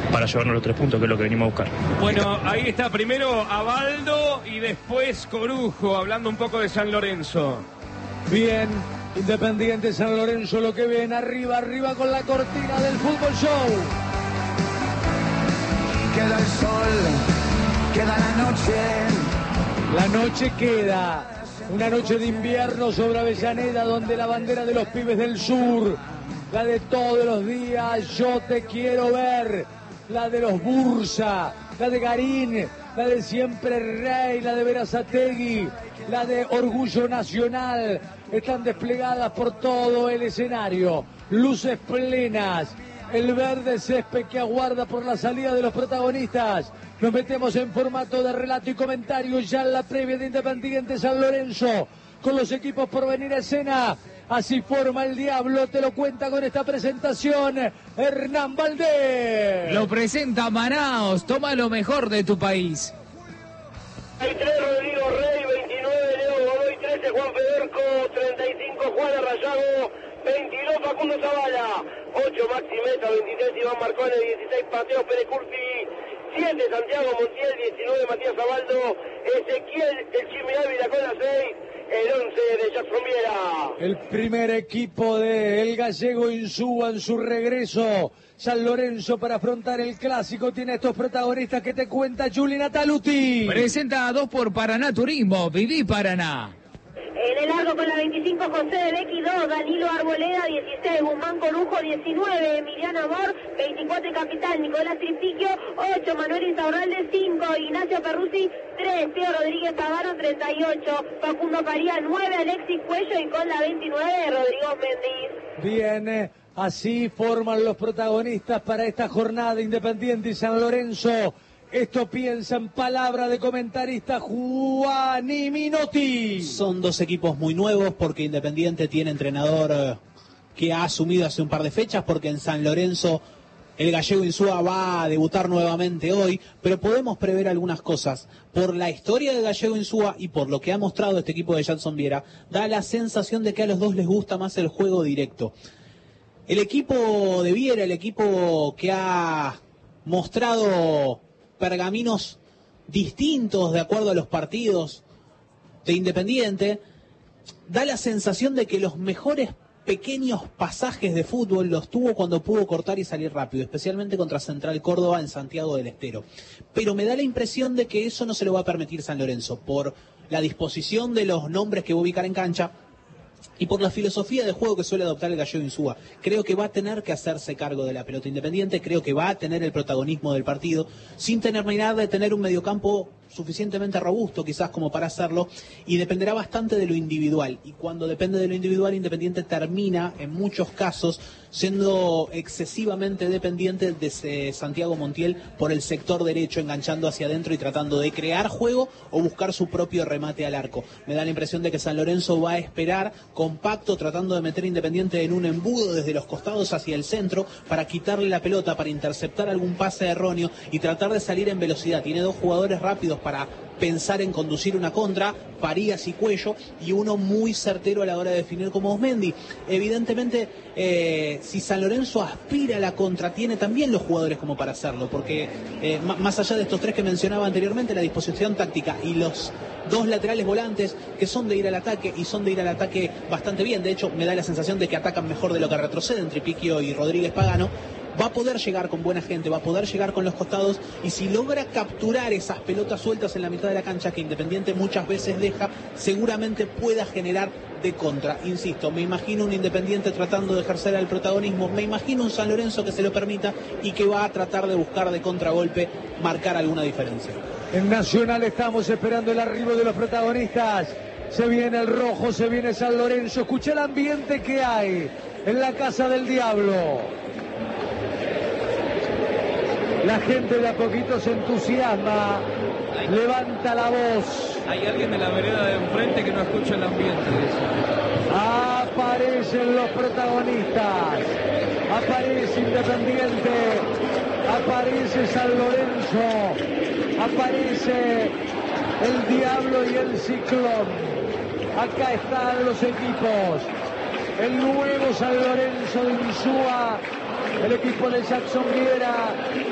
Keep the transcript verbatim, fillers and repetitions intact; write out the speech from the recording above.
para llevarnos los tres puntos, que es lo que venimos a buscar. Bueno, ahí está primero Abaldo y después Corujo, hablando un poco de San Lorenzo. Bien, Independiente San Lorenzo, lo que ven arriba, arriba con la cortina del Fútbol Show. Queda el sol, queda la noche. La noche queda, una noche de invierno sobre Avellaneda, donde la bandera de los pibes del sur, la de todos los días, yo te quiero ver, la de los Bursa, la de Garín, la de Siempre Rey, la de Berazategui, la de Orgullo Nacional, están desplegadas por todo el escenario, luces plenas, el verde césped que aguarda por la salida de los protagonistas. Nos metemos en formato de relato y comentario ya en la previa de Independiente San Lorenzo, con los equipos por venir a escena. Así forma el Diablo, te lo cuenta con esta presentación Hernán Valdés. Lo presenta Manaos, toma lo mejor de tu país. veintitrés Rodrigo Rey, veintinueve Leo Godoy, trece Juan Federico, treinta y cinco Juan Arrayago, veintidós Facundo Zavala, ocho Maxi Mesa, veintitrés Iván Marcone, dieciséis Mateo Pérez Curti, siete Santiago Montiel, diecinueve Matías Abaldo, Ezequiel El Chimi Ávila con la seis, el once de Jackson Viera. El primer equipo de El Gallego Insúa en su regreso. San Lorenzo para afrontar el clásico tiene estos protagonistas que te cuenta Juli Nataluti. Presenta a dos por Paraná Turismo, viví Paraná. En el largo con la veinticinco José de Becky, dos Danilo Arboleda, dieciséis Guzmán Corujo, diecinueve Emiliano Amor, veinticuatro Capitán Nicolás Tripiquio, ocho Manuel Insaurralde, cinco Ignacio Perruzzi, tres Teo Rodríguez Pavano, treinta y ocho Facundo Paría, nueve Alexis Cuello y con la veintinueve Rodrigo Méndez. Bien, eh, así forman los protagonistas para esta jornada Independiente y San Lorenzo. Esto piensa en palabra de comentarista Juan Minotti. Son dos equipos muy nuevos porque Independiente tiene entrenador eh, que ha asumido hace un par de fechas, porque en San Lorenzo el Gallego Insúa va a debutar nuevamente hoy, pero podemos prever algunas cosas. Por la historia de Gallego Insúa y por lo que ha mostrado este equipo de Jackson Viera, da la sensación de que a los dos les gusta más el juego directo. El equipo de Viera, el equipo que ha mostrado pergaminos distintos de acuerdo a los partidos de Independiente, da la sensación de que los mejores pequeños pasajes de fútbol los tuvo cuando pudo cortar y salir rápido, especialmente contra Central Córdoba en Santiago del Estero. Pero me da la impresión de que eso no se lo va a permitir San Lorenzo, por la disposición de los nombres que va a ubicar en cancha y por la filosofía de juego que suele adoptar el Gallego Insúa. Creo que va a tener que hacerse cargo de la pelota Independiente, creo que va a tener el protagonismo del partido, sin terminar de tener un mediocampo suficientemente robusto quizás como para hacerlo, y dependerá bastante de lo individual, y cuando depende de lo individual Independiente termina en muchos casos siendo excesivamente dependiente de Santiago Montiel por el sector derecho, enganchando hacia adentro y tratando de crear juego o buscar su propio remate al arco. Me da la impresión de que San Lorenzo va a esperar compacto, tratando de meter Independiente en un embudo desde los costados hacia el centro para quitarle la pelota, para interceptar algún pase erróneo y tratar de salir en velocidad. Tiene dos jugadores rápidos para pensar en conducir una contra, Farías y Cuello, y uno muy certero a la hora de definir como Osmendi. Evidentemente, eh, si San Lorenzo aspira a la contra, tiene también los jugadores como para hacerlo, porque eh, más allá de estos tres que mencionaba anteriormente, la disposición táctica y los dos laterales volantes que son de ir al ataque, y son de ir al ataque bastante bien. De hecho, me da la sensación de que atacan mejor de lo que retroceden Tripiquio y Rodríguez Pagano. Va a poder llegar con buena gente, va a poder llegar con los costados, y si logra capturar esas pelotas sueltas en la mitad de la cancha que Independiente muchas veces deja, seguramente pueda generar de contra. Insisto, me imagino un Independiente tratando de ejercer el protagonismo, me imagino un San Lorenzo que se lo permita y que va a tratar de buscar de contragolpe marcar alguna diferencia. En Nacional estamos esperando el arribo de los protagonistas. Se viene el rojo, se viene San Lorenzo. Escucha el ambiente que hay en la Casa del Diablo. La gente de a poquito se entusiasma, levanta la voz. Hay alguien de la vereda de enfrente que no escucha el ambiente. Aparecen los protagonistas, aparece Independiente, aparece San Lorenzo, aparece el Diablo y el Ciclón. Acá están los equipos, el nuevo San Lorenzo de Insúa, el equipo de Jackson Viera,